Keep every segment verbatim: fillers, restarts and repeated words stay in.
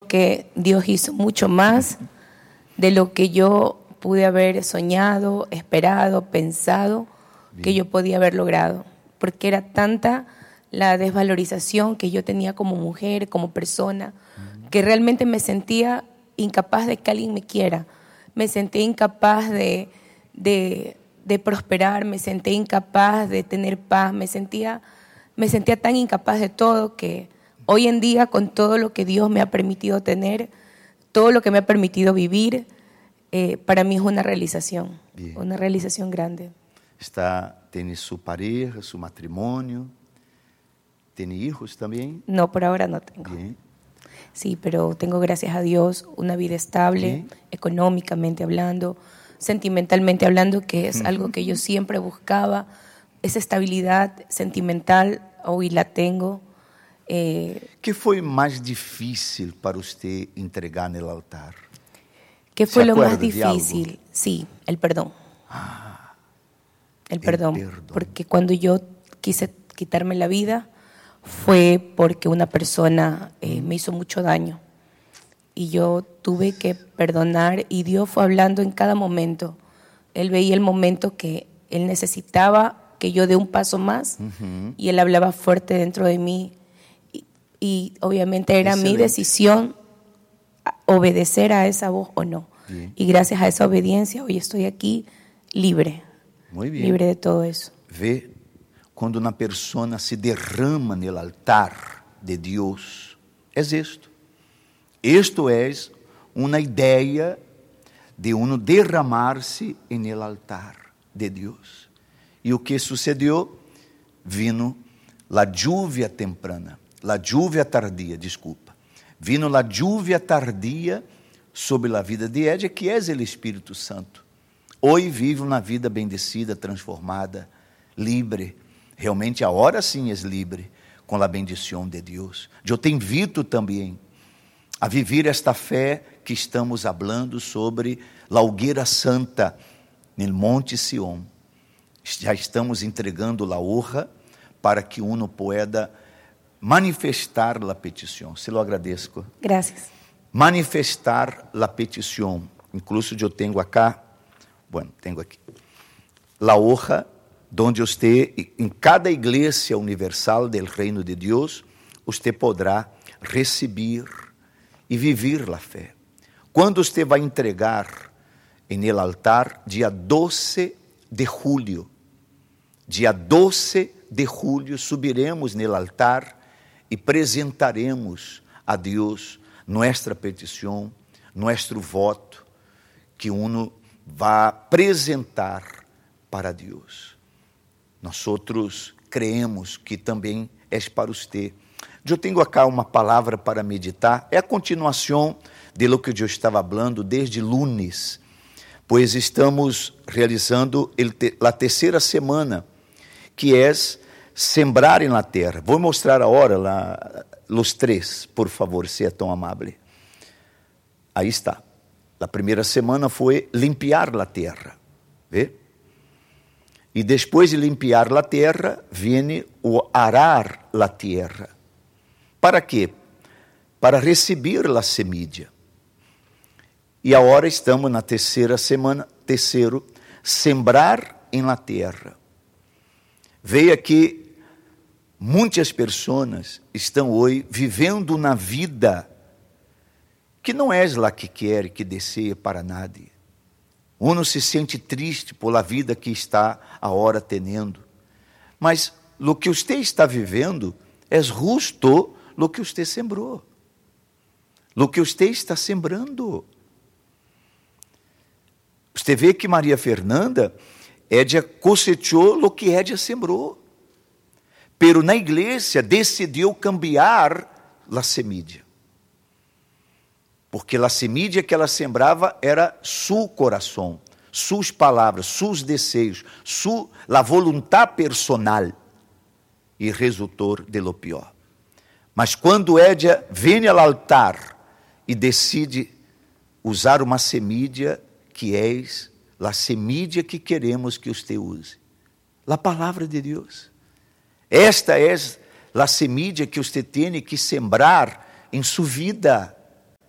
que Dios hizo mucho más de lo que yo pude haber soñado, esperado, pensado, bien, que yo podía haber logrado. Porque era tanta la desvalorización que yo tenía como mujer, como persona, uh-huh, que realmente me sentía incapaz de que alguien me quiera. Me sentía incapaz de, de, de prosperar, me sentía incapaz de tener paz, me sentía, me sentía tan incapaz de todo que hoy en día, con todo lo que Dios me ha permitido tener, todo lo que me ha permitido vivir, eh, para mí es una realización, bien, una realización grande. Está, tiene su pareja, su matrimonio, ¿tiene hijos también? No, por ahora no tengo. Bien. Sí, pero tengo, gracias a Dios, una vida estable, bien, económicamente hablando, sentimentalmente hablando, que es uh-huh, algo que yo siempre buscaba. Esa estabilidad sentimental, hoy la tengo. Eh, ¿Qué fue más difícil para usted entregar en el altar? ¿Qué fue lo más difícil? Sí, el perdón. Ah, el perdón, el perdón. Porque cuando yo quise quitarme la vida fue porque una persona eh, me hizo mucho daño y yo tuve que perdonar, y Dios fue hablando en cada momento. Él veía el momento que Él necesitaba que yo dé un paso más, uh-huh, y Él hablaba fuerte dentro de mí, y, y obviamente era Excelente. Mi decisión obedecer a esa voz o no. Bien. Y gracias a esa obediencia hoy estoy aquí libre, Muy bien. libre de todo eso. Ve, quando uma persona se derrama no altar de Deus, é isto. Isto é uma ideia de uno derramar-se no altar de Deus. E o que sucedeu? Vino la lluvia temprana, la lluvia tardia, desculpa. Vino la lluvia tardia sobre a vida de Edia, que é o Espírito Santo. Hoje vive uma vida bendecida, transformada, livre. Realmente, agora sim é livre, com a bendição de Deus. Eu te invito também a viver esta fé que estamos falando sobre a Hogueira Santa, no Monte Sião. Já estamos entregando a honra para que uno pueda manifestar a petição. Se lo agradeço. Gracias. Manifestar a petição. Incluso eu tenho acá, bueno, tenho aqui, a honra, onde você, em cada igreja universal do Reino de Deus, você poderá receber e viver a fé. Quando você vai entregar em el altar, dia doze de julho, dia doze de julho, subiremos no altar e apresentaremos a Deus nossa petição, nosso voto, que uno vai apresentar para Deus. Nós outros creemos que também é para você. Eu tenho acá uma palavra para meditar. É a continuação de lo que eu estava falando desde lunes, pois estamos realizando a terceira semana, que é sembrar em la terra. Vou mostrar agora lá, os três, por favor, se é tão amável. Aí está. A primeira semana foi limpiar a terra. Vê? E depois de limpiar a terra, vem o arar a terra. Para quê? Para receber a semilla. E agora estamos na terceira semana, terceiro, sembrar em la terra. Veja que muitas pessoas estão hoje vivendo uma vida que não é a que quer, que deseja para nadie. Uno se sente triste por a vida que está agora tendo. Mas o que você está vivendo é justo o que você sembrou. O que você está sembrando. Você vê que Maria Fernanda, Edia cosechou o que Edia sembrou. Pero na igreja decidiu cambiar a semilla. Porque a semilla que ela sembrava era seu coração, suas palavras, seus desejos, su, a voluntad personal, e resultou de lo pior. Mas quando Edia vem ao altar e decide usar uma semilla, que é a semilla que queremos que você use, a palavra de Deus. Esta é a semilla que você tem que sembrar em sua vida.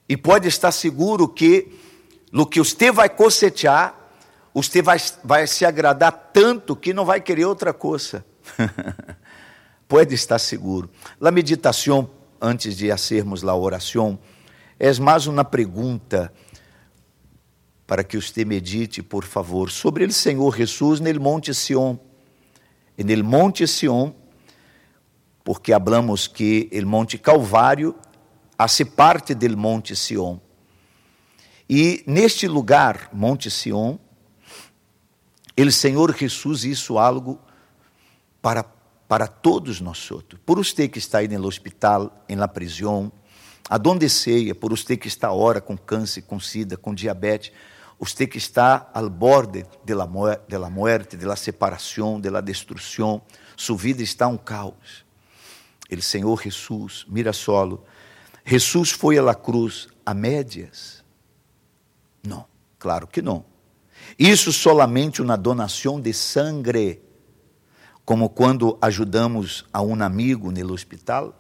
E pode estar seguro que no que você vai cosechar, você vai, vai se agradar tanto que não vai querer outra coisa. Pode estar seguro. A meditação, antes de fazermos a oração, é mais uma pergunta para que você medite, por favor, sobre o Senhor Jesus no Monte Sião. E no Monte Sião, porque hablamos que o Monte Calvário hace parte do Monte Sião. E neste lugar, Monte Sião, o Senhor Jesus hizo algo para, para todos nós outros. Por você que está aí no hospital, em la prisão, aonde seja, por você que está agora com câncer, com sida, com diabetes, você que está ao borde de la, de la muerte, de la separação, de la destruição, sua vida está um caos. O Senhor Jesus, mira solo, Jesus foi a la cruz a médias? Não, claro que não. Isso solamente uma donação de sangue, como quando ajudamos a um amigo no hospital?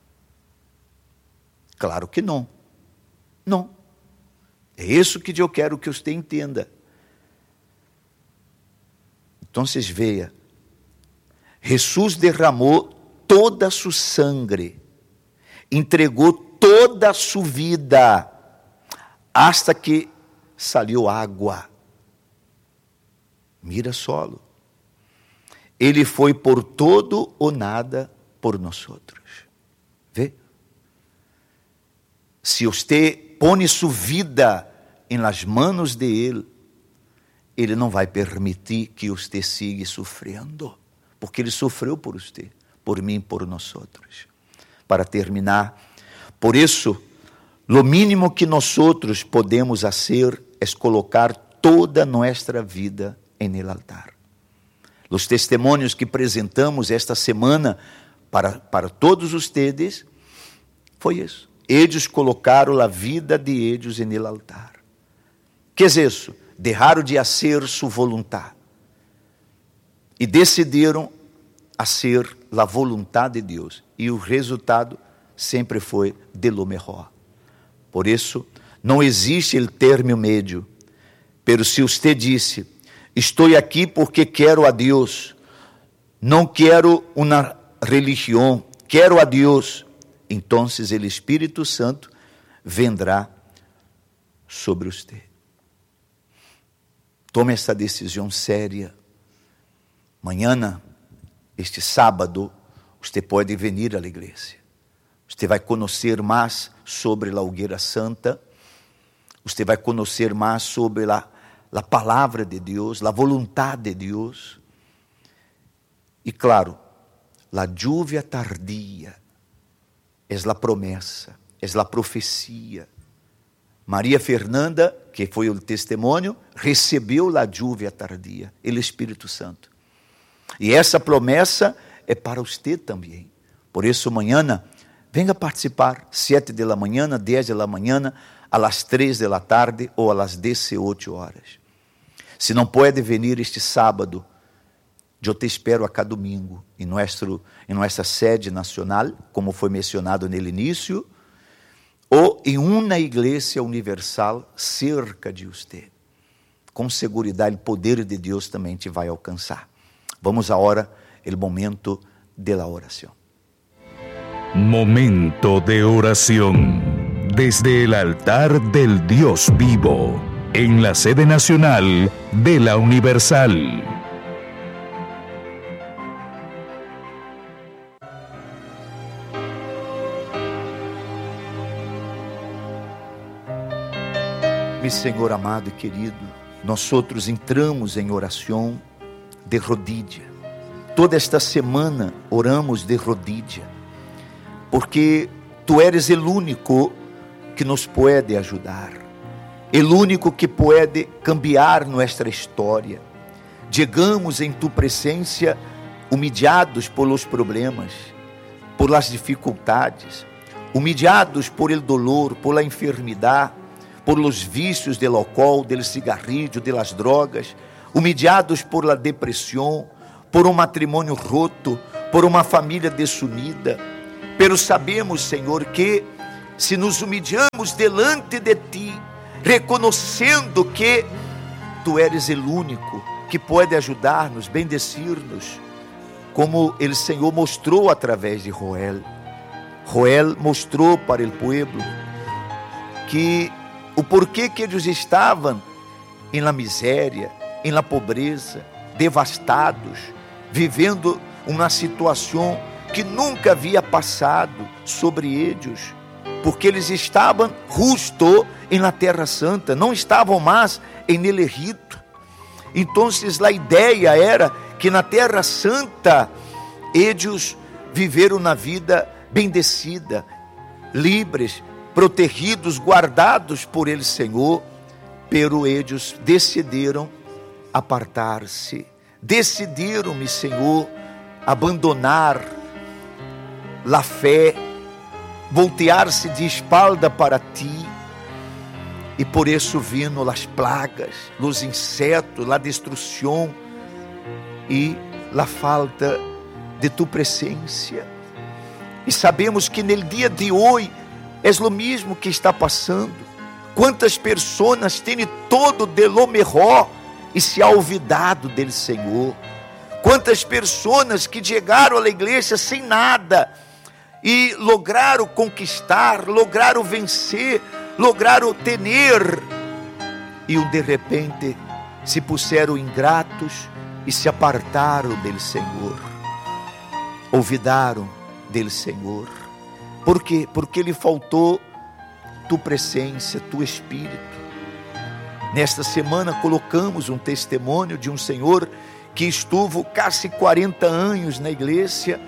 Claro que não. Não. É isso que eu quero que você entenda. Então, veja, Jesus derramou toda a sua sangue, entregou toda a sua vida, hasta que saiu água. Mira solo. Ele foi por todo ou nada por nós outros. Vê? Se você põe sua vida em las manos de Ele, Ele não vai permitir que você siga sofrendo, porque Ele sofreu por você, por mim, por nós outros. Para terminar, por isso, o mínimo que nós outros podemos fazer é colocar toda nossa vida em el altar. Os testemunhos que apresentamos esta semana para, para todos vocês foi isso. Eles colocaram a vida de eles em el altar. Que é isso? Deixaram de fazer sua vontade e decidiram fazer a vontade de Deus. E o resultado sempre foi de lo melhor. Por isso, não existe o termo médio. Pero se você disse, estou aqui porque quero a Deus, não quero uma religião, quero a Deus, então o Espírito Santo vendrá sobre você. Tome essa decisão séria. Amanhã, este sábado, você pode vir à igreja. Você vai conhecer mais sobre a Hogueira Santa. Você vai conhecer mais sobre a, a palavra de Deus, a vontade de Deus. E claro, a lluvia tardia é a promessa, é a profecia. Maria Fernanda, que foi o testemunho, recebeu a lluvia tardia, o Espírito Santo. E essa promessa é para você também. Por isso, amanhã, venha participar, sete da manhã, dez da manhã, às três da tarde ou às dezoito horas. Se não pode vir este sábado, eu te espero a cada domingo em, nosso, em nossa sede nacional, como foi mencionado no início, ou em uma igreja universal cerca de você. Com segurança, o poder de Deus também te vai alcançar. Vamos agora ao momento da oração. Momento de oración desde el altar del Dios vivo en la sede nacional de la Universal. Mi Senhor amado e querido, nós outros entramos em oração de rodilha. Toda esta semana oramos de rodilha, porque Tu eres o único que nos pode ajudar, o único que pode cambiar nossa história. Chegamos em Tu presença humilhados por los problemas, por las dificuldades, humilhados por el dolor, por la enfermidade, por los vícios del álcool, del cigarrillo, de las drogas, humilhados por la depressão, por um matrimônio roto, por uma família desunida. Pero sabemos, Senhor, que se nos humilhamos delante de Ti, reconhecendo que Tu eres o único que pode ajudar-nos, bendecir-nos, como o Senhor mostrou através de Joel. Joel mostrou para o povo que o porquê que eles estavam em la miséria, em la pobreza, devastados, vivendo uma situação que nunca havia passado sobre eles, porque eles estavam justo em la terra santa, não estavam mais em el Egito. Então, a ideia era que na terra santa eles viveram na vida bendecida, livres, protegidos, guardados por ele Senhor, pero eles decidiram apartar-se, decidiram, meu Senhor, abandonar a fé, voltear-se de espalda para Ti, e por isso vino as plagas, os insetos, a destruição e a falta de Tu presença. E sabemos que no dia de hoje é o mesmo que está passando. Quantas pessoas têm todo de lo melhor e se ha olvidado do Senhor. Quantas pessoas que chegaram à igreja sem nada e lograram conquistar, lograram vencer, lograram ter, e de repente se puseram ingratos e se apartaram do Senhor, olvidaram do Senhor. Por quê? Porque lhe faltou Tu presença, Tu Espírito. Nesta semana colocamos um testemunho de um senhor que estuvo quase quarenta anos na igreja,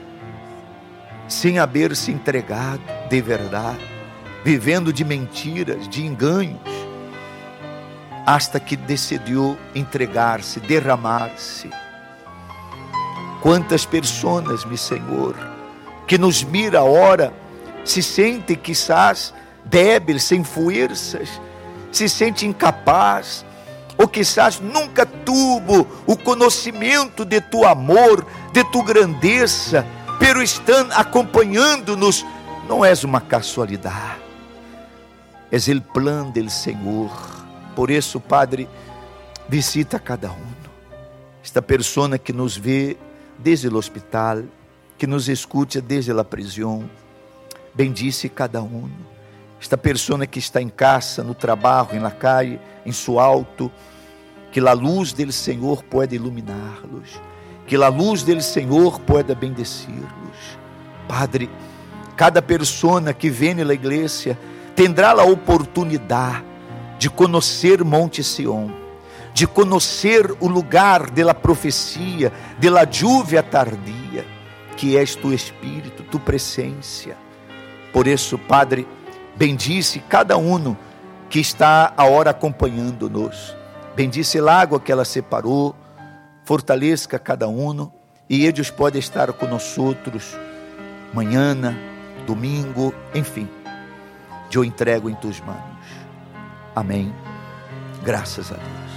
sem haver se entregado de verdade, vivendo de mentiras, de enganos, hasta que decidiu entregar-se, derramar-se. Quantas pessoas, meu Senhor, que nos mira a hora, se sente quizás débil, sem forças, se sente incapaz, ou quizás nunca tuvo o conhecimento de Tu amor, de Tu grandeza, pero estão acompanhando-nos. Não é uma casualidade, é o plano do Senhor. Por isso, Padre, visita cada um. Esta pessoa que nos vê desde o hospital, que nos escuta desde a prisão, bendice cada um. Esta pessoa que está em casa, no trabalho, na calle, em seu auto, que a luz do Senhor pode iluminá-los, que a luz do Senhor pode bendecir-los. Padre, cada pessoa que vem na igreja terá a oportunidade de conhecer Monte Sião, de conhecer o lugar da profecia, da lluvia tardia, que és Tu Espírito, Tu presença. Por isso, Padre, bendice cada um que está agora acompanhando-nos. Bendice a água que ela separou, fortaleça cada um, e eles podem estar conosco amanhã, domingo, enfim. Eu entrego em Tuas mãos. Amém. Graças a Deus.